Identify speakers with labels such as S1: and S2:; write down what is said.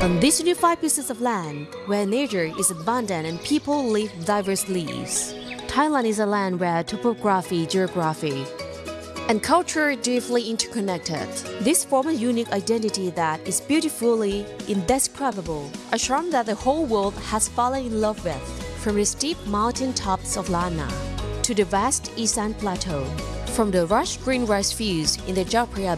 S1: On these unified pieces of land, where nature is abundant and people live diverse lives, Thailand is a land where topography, geography, and culture are deeply interconnected. This forms a unique identity that is beautifully indescribable, a charm that the whole world has fallen in love with, from the steep mountain tops of Lana to the vast Isan Plateau, from the lush green rice fields in the Chao Phraya